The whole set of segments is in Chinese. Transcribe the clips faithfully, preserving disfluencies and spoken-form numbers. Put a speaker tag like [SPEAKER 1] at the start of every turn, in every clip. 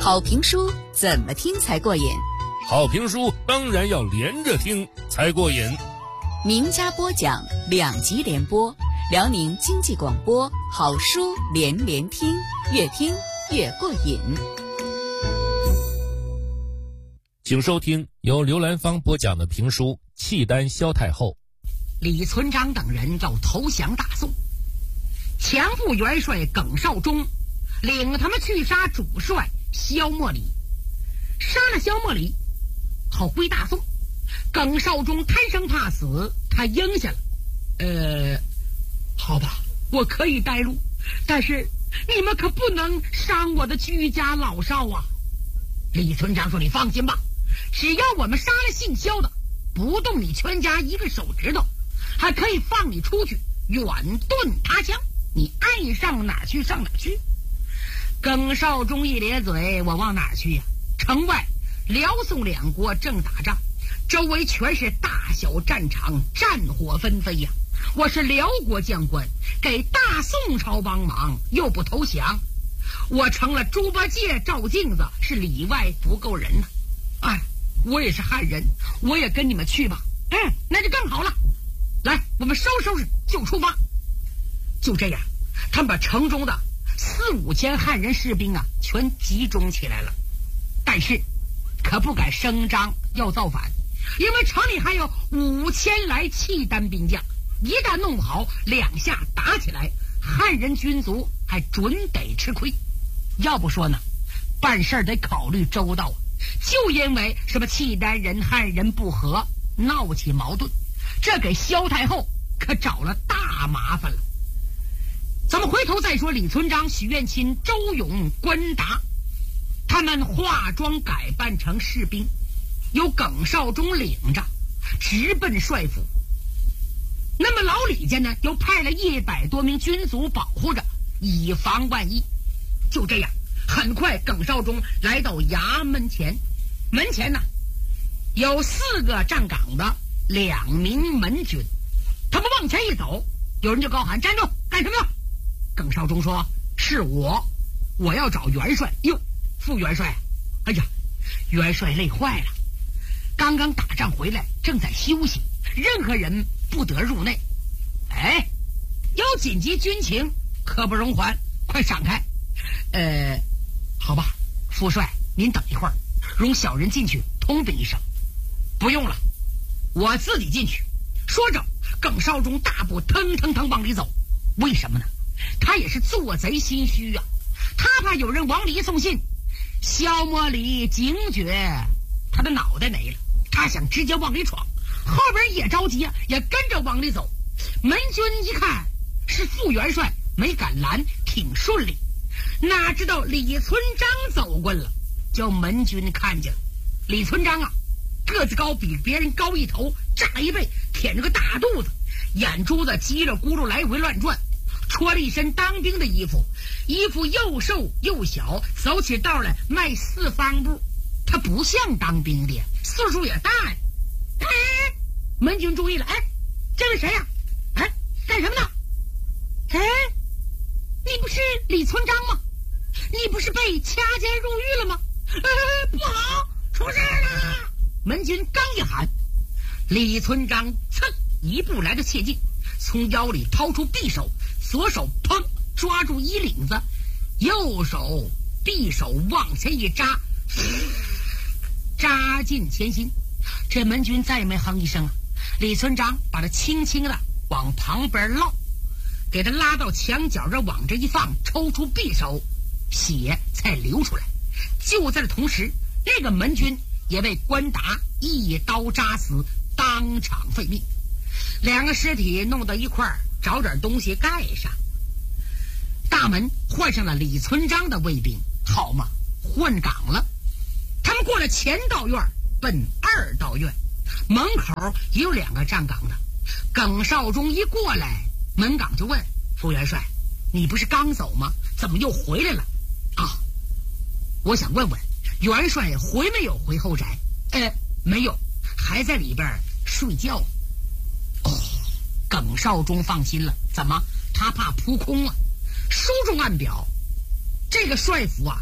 [SPEAKER 1] 好评书怎么听才过瘾？
[SPEAKER 2] 好评书当然要连着听才过瘾。
[SPEAKER 1] 名家播讲，两集连播，辽宁经济广播好书连连听，越听越过瘾。
[SPEAKER 2] 请收听由刘兰芳播讲的评书《契丹萧太后》。
[SPEAKER 3] 李存璋等人要投降大宋，强部元帅耿绍忠领他们去杀主帅萧默里，杀了萧默里好归大宋。耿绍忠贪生怕死，他应下了。呃，好吧，我可以带路，但是你们可不能伤我的居家老少啊。李存璋说：“你放心吧，只要我们杀了姓萧的，不动你全家一个手指头，还可以放你出去远遁他乡，你爱上哪儿去上哪儿去。”耿绍忠一咧嘴：“我往哪儿去呀？城外辽宋两国正打仗，周围全是大小战场，战火纷飞呀！我是辽国将官，给大宋朝帮忙，又不投降，我成了猪八戒照镜子，是里外不够人呢。哎，我也是汉人，我也跟你们去吧。嗯，那就更好了。来，我们收拾收拾就出发。”就这样，他们把城中的四五千汉人士兵啊，全集中起来了。但是可不敢声张要造反，因为城里还有五千来契丹兵将，一旦弄不好，两下打起来，汉人军卒还准得吃亏。要不说呢，办事得考虑周到啊！就因为什么契丹人汉人不和，闹起矛盾，这给萧太后可找了大麻烦了。咱们回头再说李存璋、许愿钦、周勇、关达，他们化妆改扮成士兵，由耿绍忠领着，直奔帅府。那么老李家呢，又派了一百多名军卒保护着，以防万一。就这样，很快耿绍忠来到衙门前，门前呢有四个站岗的两名门军，他们往前一走，有人就高喊：“站住！干什么呀？”耿绍忠说：“是我，我要找元帅。”哟，副元帅，哎呀，元帅累坏了，刚刚打仗回来，正在休息，任何人不得入内。哎，有紧急军情，刻不容缓，快闪开。呃，好吧，副帅，您等一会儿，容小人进去通禀一声。不用了，我自己进去。说着，耿绍忠大步腾腾腾往里走。为什么呢？他也是做贼心虚啊，他怕有人往里送信。萧默里警觉，他的脑袋没了，他想直接往里闯，后边也着急啊，也跟着往里走。门军一看是副元帅，没敢拦，挺顺利。哪知道李存璋走过了，叫门军看见了。李存璋啊，个子高，比别人高一头，炸一倍，舔着个大肚子，眼珠子叽里咕噜来回乱转，穿了一身当兵的衣服，衣服又瘦又小，走起道来迈四方步，他不像当兵的，岁数也大呀。哎，门军注意了，哎，这是谁呀？哎，干什么呢？哎，你不是李存璋吗？你不是被掐尖入狱了吗？哎，不好，出事了！门军刚一喊，李存璋噌一步来到切近，从腰里掏出匕首，左手砰抓住衣领子，右手匕首往前一扎，扎进前心。这门军再也没哼一声啊！李存璋把他轻轻的往旁边落，给他拉到墙角这往这一放，抽出匕首，血才流出来。就在这同时，那个门军也被关达一刀扎死，当场废命。两个尸体弄到一块儿，找点东西盖上。大门换上了李存璋的卫兵，好嘛，换岗了。他们过了前道院，奔二道院，门口也有两个站岗的。耿绍忠一过来，门岗就问：“副元帅，你不是刚走吗？怎么又回来了？”啊，我想问问元帅回没有回后宅？呃，没有，还在里边睡觉。哦，耿绍忠放心了，怎么？他怕扑空啊。书中暗表，这个帅府啊，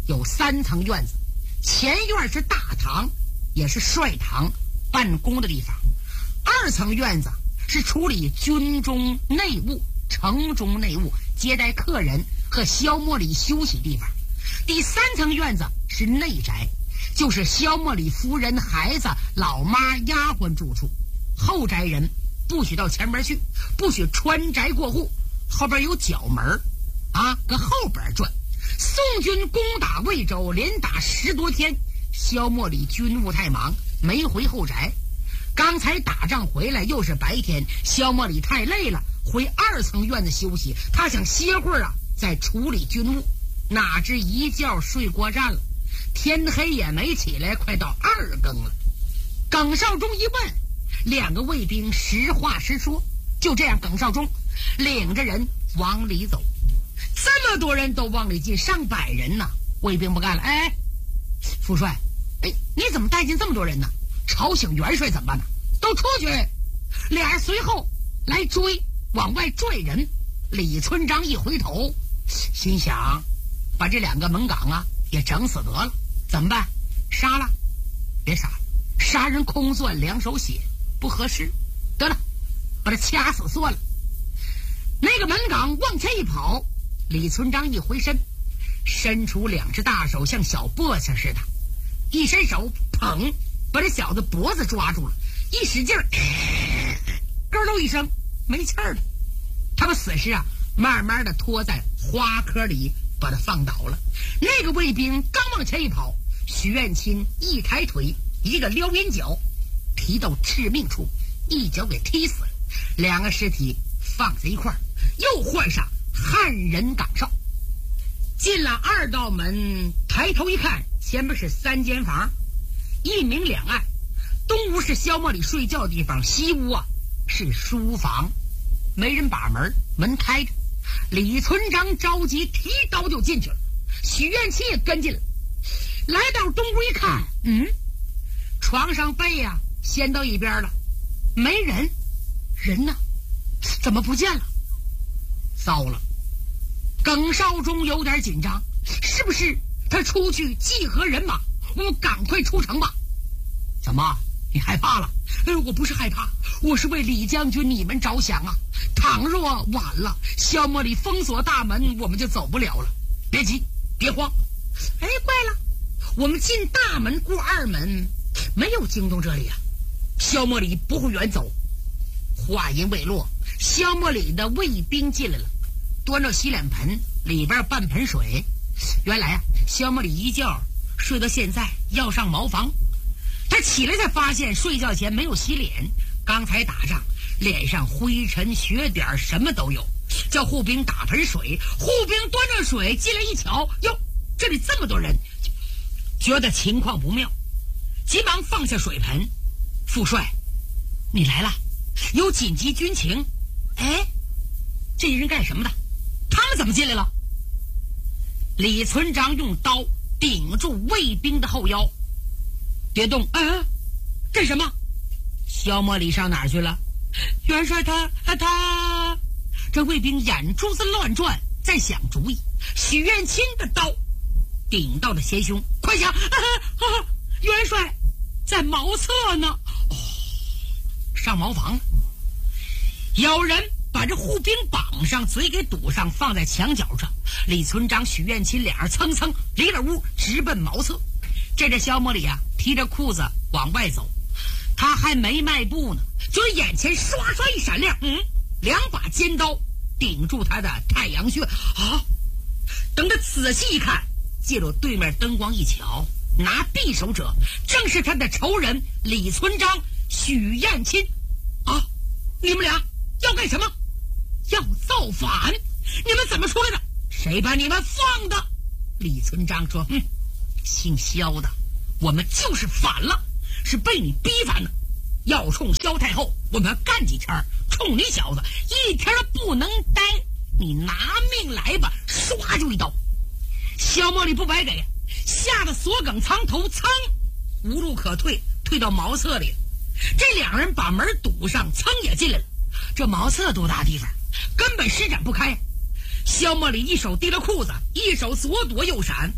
[SPEAKER 3] 有三层院子，前院是大堂，也是帅堂办公的地方；二层院子是处理军中内务、城中内务、接待客人和萧墨里休息地方；第三层院子是内宅，就是萧墨里夫人、孩子、老妈、丫鬟住处。后宅人不许到前门去，不许穿宅过户，后边有角门啊，搁后边转。宋军攻打魏州，连打十多天，萧墨里军务太忙，没回后宅。刚才打仗回来，又是白天，萧墨里太累了，回二层院子休息。他想歇会儿啊，再处理军务，哪知一觉睡过站了，天黑也没起来，快到二更了。耿绍忠一问，两个卫兵实话实说。就这样，耿绍忠领着人往里走，这么多人都往里进，上百人呢。卫兵不干了，哎，副帅，哎，你怎么带进这么多人呢？吵醒元帅怎么办呢？都出去！俩人随后来追，往外拽人。李存璋一回头，心想，把这两个门岗啊也整死得了，怎么办？杀了？别杀了，杀人空攥两手血，不合适。得了，把他掐死算了。那个门岗往前一跑，李存璋一回身，伸出两只大手，像小簸箕似的，一伸手捧，把这小子脖子抓住了，一使劲儿，咯喽一声，没气儿了。他把死尸啊慢慢的拖在花窠里，把他放倒了。那个卫兵刚往前一跑，许愿清一抬腿，一个撩阴脚，提到致命处，一脚给踢死了。两个尸体放在一块儿，又换上汉人岗哨。进了二道门，抬头一看，前面是三间房，一明两暗。东屋是萧墨里睡觉的地方，西屋啊是书房，没人把门，门开着。李存璋着急，提刀就进去了。许愿清也跟进了。来到东屋一看，嗯，床上被呀、啊、掀到一边了，没人，人呢？怎么不见了？糟了！耿绍忠有点紧张，是不是他出去集合人马？我们赶快出城吧。怎么，你害怕了？哎，我不是害怕，我是为李将军你们着想啊！倘若晚了，萧墨里封锁大门，我们就走不了了。别急，别慌。哎，怪了，我们进大门过二门，没有惊动这里啊。萧墨里不会远走。话音未落，萧墨里的卫兵进来了，端着洗脸盆，里边半盆水。原来啊，萧墨里一觉睡到现在要上茅房，他起来才发现睡觉前没有洗脸，刚才打仗脸上灰尘血点什么都有，叫护兵打盆水，护兵端着水进来一瞧，哟，这里这么多人，觉得情况不妙，急忙放下水盆。副帅，你来了，有紧急军情。哎，这人干什么的？他们怎么进来了？李存璋用刀顶住卫兵的后腰，别动！啊，干什么？萧墨里上哪儿去了？元帅他他他……这卫兵眼珠子乱转，在想主意。许愿清的刀顶到了前胸，快想！啊啊！元帅在茅厕呢。哦，上茅房了。有人把这护兵绑上，嘴给堵上，放在墙角上。李存璋、许愿清俩人蹭蹭离了屋，直奔茅厕。这这萧墨里啊，提着裤子往外走，他还没迈步呢，就眼前刷刷一闪亮，嗯，两把尖刀顶住他的太阳穴啊！等他仔细一看，借着对面灯光一瞧，拿匕首者正是他的仇人李存璋、许愿清啊！你们俩要干什么？要造反！你们怎么出来的？谁把你们放的？李存璋说：“嗯，姓萧的，我们就是反了，是被你逼反的。要冲萧太后，我们要干几天；冲你小子，一天都不能待。你拿命来吧！”唰就一刀。萧墨里不白给，吓得锁梗藏头，噌，无路可退，退到茅厕里了。这两人把门堵上，噌也进来了。这茅厕多大地方，根本施展不开。萧墨里一手提了裤子，一手左躲右闪，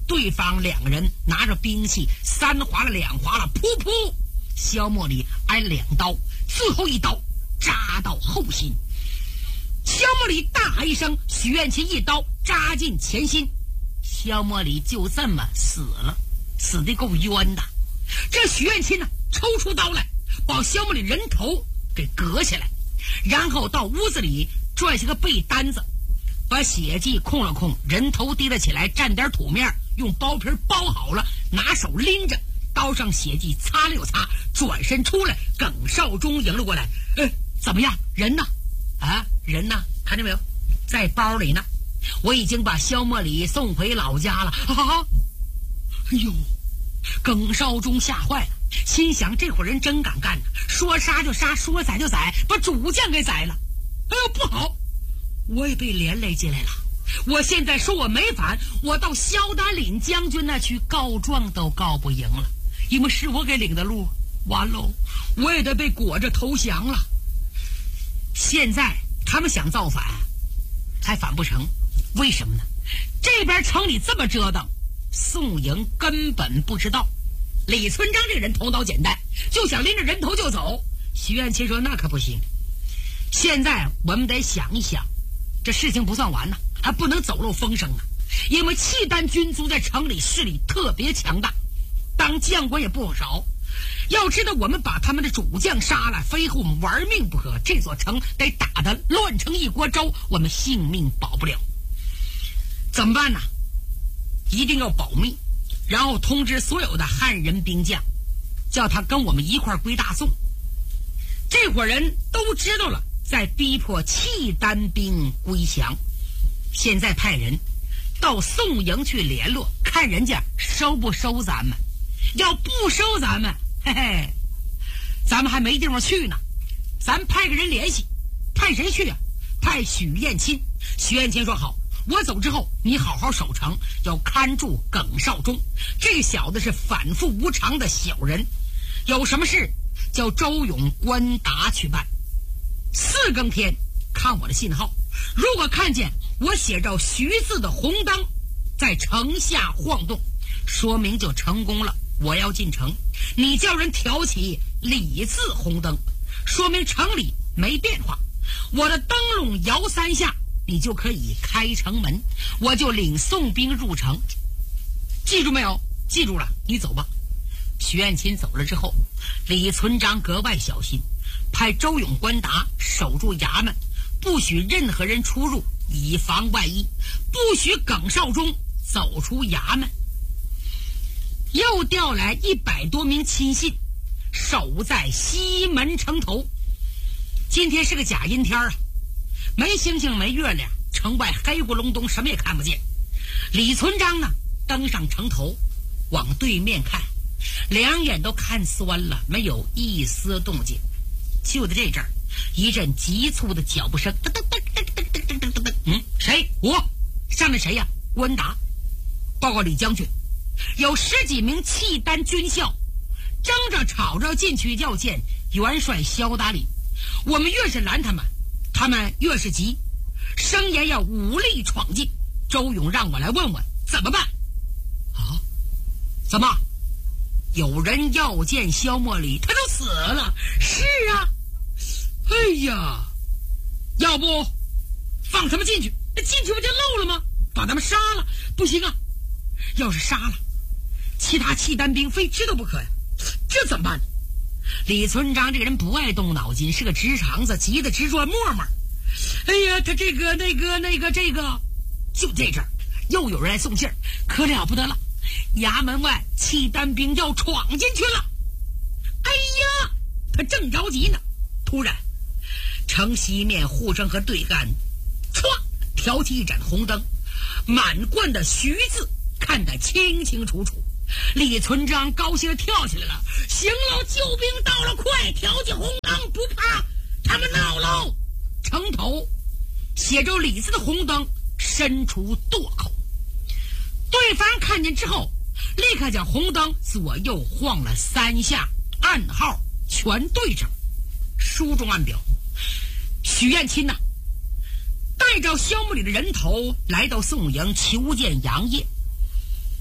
[SPEAKER 3] 对方两个人拿着兵器，三划了两划了，噗噗，萧莫里挨两刀，最后一刀扎到后心。萧莫里大喊一声，许愿琴一刀扎进前心，萧莫里就这么死了，死得够冤的。这许愿琴呢，抽出刀来，把萧莫里人头给割下来，然后到屋子里拽下个被单子，把血迹控了控，人头低了起来，蘸点土面，用包皮包好了，拿手拎着，刀上血迹擦了又擦，转身出来，耿少忠迎了过来。哎，怎么样？人呢？啊，人呢？看见没有？在包里呢。我已经把萧莫里送回老家了。啊！哎呦，耿少忠吓坏了，心想这伙人真敢干呢，说杀就杀，说宰就宰，把主将给宰了。哎呦，不好！我也被连累进来了。我现在说我没反，我到萧丹岭将军那去告状都告不赢了，因为是我给领的路，完喽，我也得被裹着投降了。现在他们想造反，还反不成？为什么呢？这边城里这么折腾，宋营根本不知道。李存璋这个人头脑简单，就想拎着人头就走。许愿琴说那可不行，现在我们得想一想，这事情不算完呢，还不能走漏风声呢。因为契丹军族在城里势力特别强大，当将官也不少。要知道我们把他们的主将杀了，非和我们玩命不可，这座城得打得乱成一锅粥，我们性命保不了。怎么办呢？一定要保密，然后通知所有的汉人兵将，叫他跟我们一块归大宋。这伙人都知道了，在逼迫契丹兵归降。现在派人到宋营去联络，看人家收不收咱们。要不收咱们，嘿嘿，咱们还没地方去呢。咱派个人联系，派谁去啊？派许燕钦。许燕钦说好，我走之后你好好守城，要看住耿少忠。这个小子是反复无常的小人，有什么事叫周勇、关达去办。四更天看我的信号，如果看见我写着徐字的红灯在城下晃动，说明就成功了，我要进城。你叫人挑起李字红灯，说明城里没变化。我的灯笼摇三下，你就可以开城门，我就领宋兵入城。记住没有？记住了，你走吧。许愿琴走了之后，李存璋格外小心，派周勇、关达守住衙门，不许任何人出入，以防万一，不许耿少忠走出衙门。又调来一百多名亲信，守在西门城头。今天是个假阴天啊，没星星没月亮，城外黑咕隆咚，什么也看不见。李存璋呢，登上城头，往对面看，两眼都看酸了，没有一丝动静。就在这阵儿，一阵急促的脚步声，噔噔噔噔噔噔噔噔噔，嗯，谁？我。上面谁呀？关达。报告李将军，有十几名契丹军校争着吵着进去要见元帅萧达里，我们越是拦他们，他们越是急，声言要武力闯进。周勇让我来问问怎么办。啊？怎么？有人要见萧莫里，他都死了。是啊。哎呀，要不放他们进去，进去不就漏了吗？把他们杀了不行啊，要是杀了，其他契丹兵非知道不可呀，这怎么办呢？李存璋这个人不爱动脑筋，是个直肠子，急得直转沫沫。哎呀，他这个那个那个这个，就这阵儿又有人来送信儿，可了不得了，衙门外契丹兵要闯进去了。哎呀，他正着急呢，突然城西面护城河对岸唰挑起一盏红灯，满贯的徐字看得清清楚楚。李存璋高兴地跳起来了，行喽，救兵到了，快挑起红灯，不怕他们闹喽。城头写着李字的红灯伸出垛口，对方看见之后，立刻将红灯左右晃了三下，暗号全对上。书中暗表，许燕钦呐、啊，带着萧莫里的人头来到宋营求见杨业。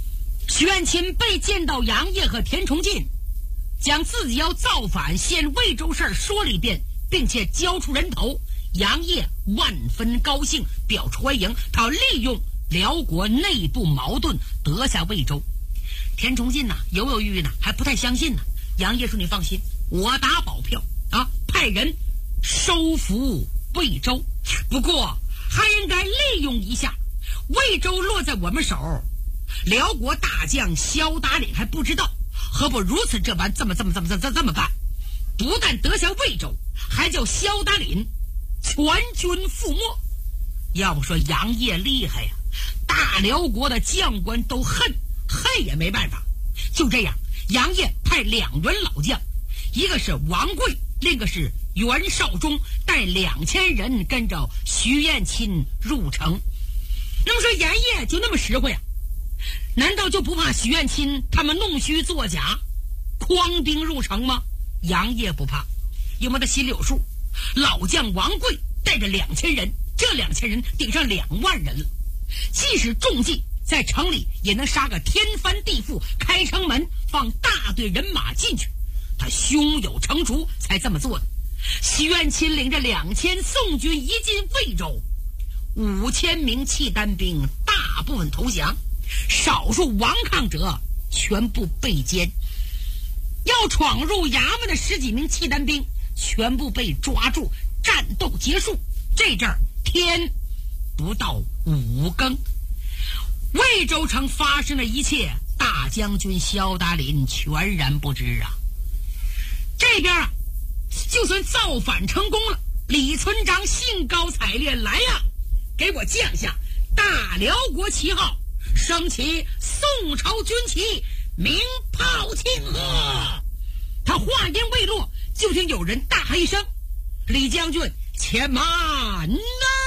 [SPEAKER 3] 许愿钦被见到杨业和田崇进，将自己要造反陷魏州事儿说了一遍，并且交出人头。杨业万分高兴，表出欢迎，他要利用辽国内部矛盾得下魏州。田崇进呢犹犹豫豫呢，还不太相信呢。杨业说：“你放心，我打保票啊，派人收服魏州。不过还应该利用一下，魏州落在我们手，辽国大将萧达岭还不知道，何不如此这般，这么这么这么这么这么办？不但得下魏州，还叫萧达岭全军覆没。要不说杨业厉害呀，大辽国的将官都恨，恨也没办法。就这样，杨业派两员老将，一个是王贵，另一个是袁绍忠，带两千人跟着徐彦钦入城。那么说杨业就那么实惠啊？难道就不怕许愿钦他们弄虚作假，诓兵入城吗？杨业不怕，因为他心里有数。老将王贵带着两千人，这两千人顶上两万人了，即使中计，在城里也能杀个天翻地覆，开城门放大队人马进去。他胸有成竹，才这么做的。许愿钦领着两千宋军一进魏州，五千名契丹兵大部分投降，少数顽抗者全部被歼。要闯入衙门的十几名契丹兵全部被抓住，战斗结束。这阵儿天不到五更，魏州城发生的一切，大将军萧达林全然不知啊。这边啊，就算造反成功了，李存璋兴高采烈，来呀，给我降下大辽国旗号，升起宋朝军旗，鸣炮庆贺。他话音未落，就听有人大喊一声：“李将军，且慢呐！”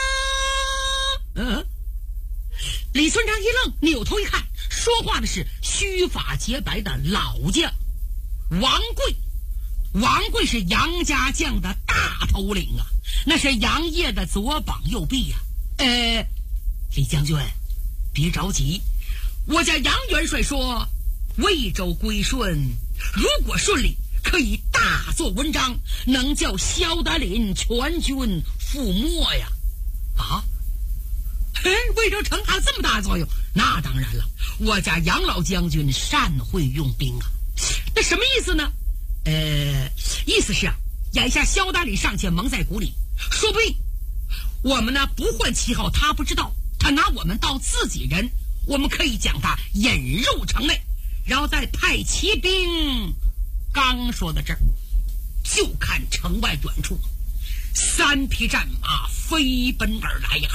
[SPEAKER 3] 嗯，李存璋一愣，扭头一看，说话的是须发洁白的老将王贵。王贵是杨家将的大头领啊，那是杨业的左膀右臂呀、啊。呃，李将军，别着急，我家杨元帅说，魏州归顺，如果顺利，可以大做文章，能叫萧达林全军覆没呀！啊，嘿，魏州城还有这么大作用？那当然了，我家杨老将军善会用兵啊。那什么意思呢？呃，意思是啊，眼下萧达林尚且蒙在鼓里，说不定我们呢不换旗号，他不知道，他拿我们当自己人，我们可以将他引入城内，然后再派骑兵。刚说到这儿，就看城外远处三匹战马飞奔而来呀！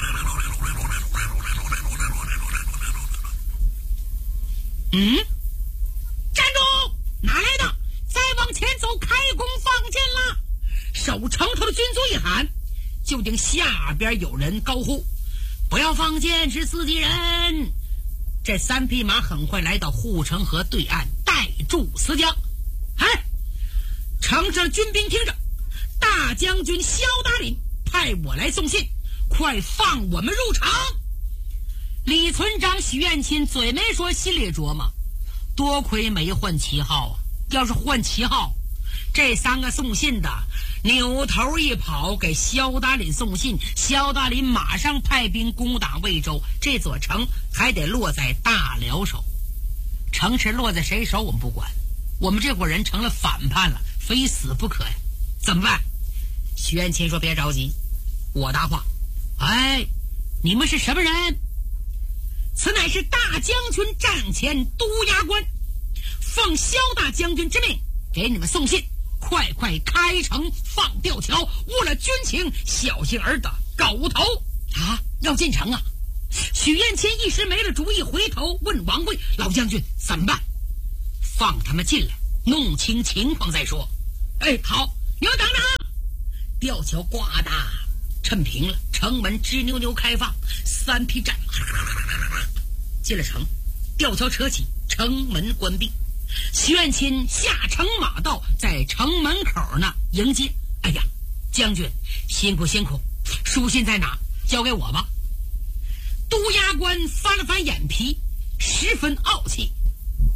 [SPEAKER 3] 嗯，站住！哪来的？再往前走，开弓放箭了！守城头的军卒一喊，就听下边有人高呼：“不要放箭，是自己人！”这三匹马很快来到护城河对岸，带住死将。哎，城上军兵听着，大将军萧达林派我来送信，快放我们入城。李存璋、许愿钦嘴没说，心里琢磨：多亏没换旗号啊！要是换旗号，这三个送信的扭头一跑，给萧达林送信，萧达林马上派兵攻打魏州，这座城还得落在大辽手。城池落在谁手我们不管，我们这伙人成了反叛了，非死不可呀！怎么办？许愿钦说：“别着急，我答话。哎，你们是什么人？此乃是大将军帐前督衙官，奉萧大将军之命，给你们送信，快快开城放吊桥，误了军情，小心儿的狗头啊！要进城啊！”许愿钦一时没了主意，回头问王贵：“老将军怎么办？”放他们进来，弄清情况再说。哎，好，你们等等。吊桥呱嗒抻平了，城门吱扭扭开放，三匹战马进了城，吊桥扯起，城门关闭。许愿钦下城马到，在城门口呢迎接。哎呀，将军辛苦辛苦，书信在哪？交给我吧。督衙官翻了翻眼皮，十分傲气。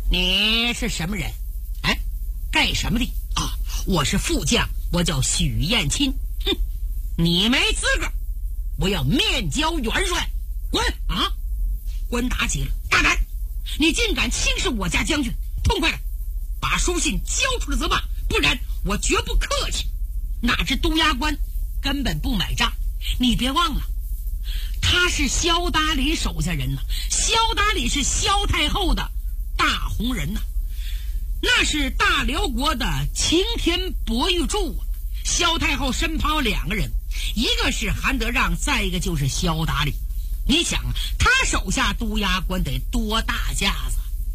[SPEAKER 3] 你是什么人？哎，干什么的？啊，我是副将，我叫许燕青。哼，你没资格，我要面交元帅，滚啊！关达急了，大胆，你竟敢轻视我家将军，痛快的把书信交出来则罢，不然我绝不客气。哪知督衙官根本不买账，你别忘了，他是萧达林手下人呐，萧达林是萧太后的大红人呐，那是大辽国的擎天博玉柱啊。萧太后身旁有两个人，一个是韩德让，再一个就是萧达林。你想他手下督衙官得多大架子？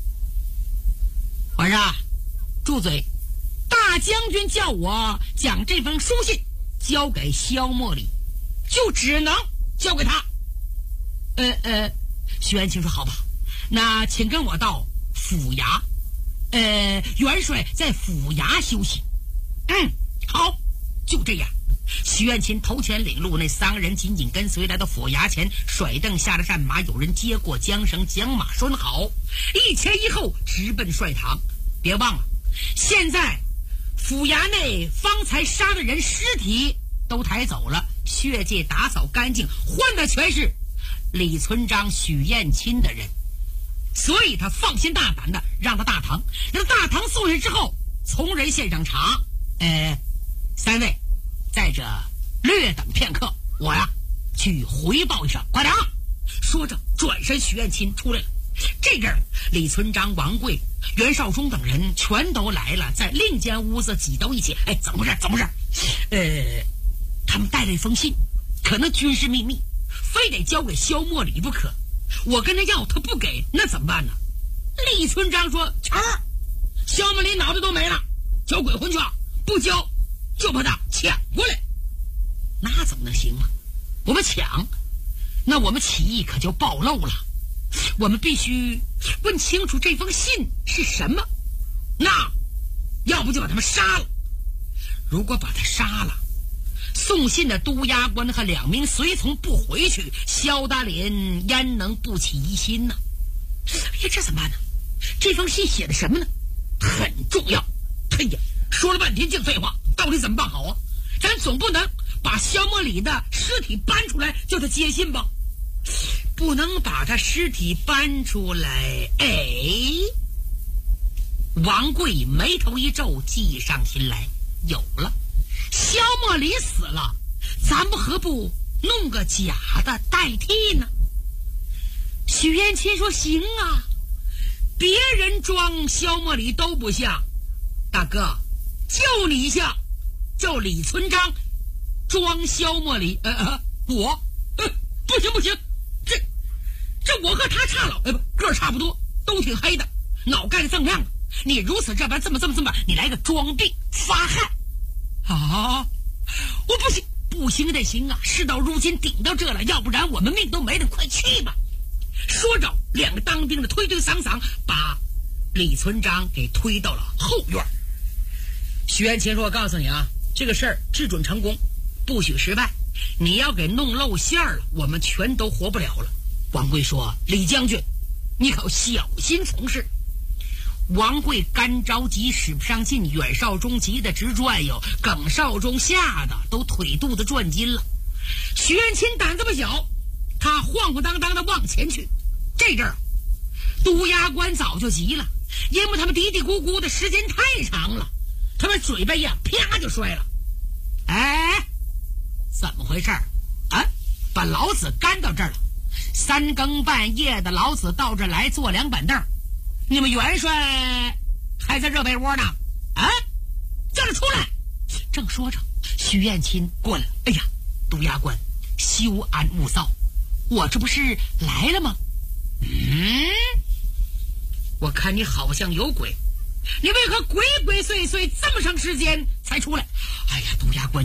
[SPEAKER 3] 晚上住嘴！大将军叫我将这封书信交给萧莫礼，就只能交给他。呃呃，徐元清说：“好吧，那请跟我到府衙。呃，元帅在府衙休息。”嗯，好，就这样。徐元清头前领路，那三个人紧紧跟随来到府衙前，甩凳下了战马，有人接过缰绳，将马拴好，一前一后直奔帅堂。别忘了，现在府衙内方才杀的人尸体都抬走了，血迹打扫干净，换的全是李存璋、许燕青的人，所以他放心大胆的让他大堂，让大堂送人之后，从人献上茶。呃，三位在这略等片刻，我呀去回报一声，快点啊！说着转身，许燕青出来了。这阵儿李存璋、王贵、袁绍忠等人全都来了，在另间屋子挤到一起。哎，怎么回事？怎么回事？呃，他们带了一封信，可能军事秘密，非得交给萧莫礼不可。我跟他要，他不给，那怎么办呢？李存璋说：“球儿，萧莫礼脑袋都没了，交鬼魂去啊！不交，就把他抢过来。”那怎么能行啊？我们抢，那我们起义可就暴露了。我们必须问清楚这封信是什么，那要不就把他们杀了。如果把他杀了，送信的督衙官和两名随从不回去，萧达林焉能不起疑心呢？哎呀，这怎么办呢？这封信写的什么呢？很重要。哎呀，说了半天净废话，到底怎么办好啊？咱总不能把萧莫礼的尸体搬出来叫他接信吧？不能把他尸体搬出来。哎，王贵眉头一皱，计上心来，有了，萧莫礼死了，咱们何不弄个假的代替呢？许燕青说：“行啊，别人装萧莫礼都不像，大哥，就你像，叫李存璋装萧莫礼。呃呃，我，呃，不行不行。这这我和他差老，呃不，个儿差不多，都挺黑的，脑盖子锃亮的。你如此这般，这么这么这么，你来个装病发汗啊！我不行，不行得行啊！事到如今顶到这了，要不然我们命都没了，快去吧！”说着，两个当兵的推推搡搡，把李存璋给推到了后院。许元清说：“我告诉你啊，这个事儿只准成功，不许失败。你要给弄露馅了，我们全都活不了了。”王贵说：“李将军，你可小心从事。”王贵干着急，使不上劲，阮绍忠急得直转悠，耿绍忠吓得都腿肚子转筋了。许元清胆子不小，他晃晃荡荡的往前去。这阵儿督衙官早就急了，因为他们嘀嘀咕咕的时间太长了，他们嘴巴呀啪就摔了。哎，怎么回事啊？把老子干到这儿了，三更半夜的，老子到这儿来坐两板凳，你们元帅还在热被窝呢？啊，叫他出来！正说着，许燕青过来了。哎呀，督衙官，休安勿躁，我这不是来了吗？嗯，我看你好像有鬼，你为何鬼鬼祟祟这么长时间才出来？哎呀，督衙官。